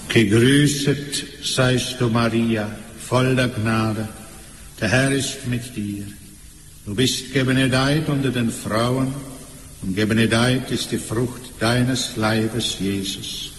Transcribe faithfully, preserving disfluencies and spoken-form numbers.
Gegrüßet seist du, Maria, voll der Gnade, der Herr ist mit dir. Du bist gebenedeit unter den Frauen, und gebenedeit ist die Frucht deines Leibes, Jesus.